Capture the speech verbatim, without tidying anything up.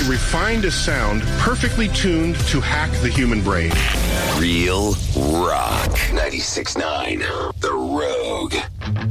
refined a sound perfectly tuned to hack the human brain. Real rock. ninety-six point nine The Rogue.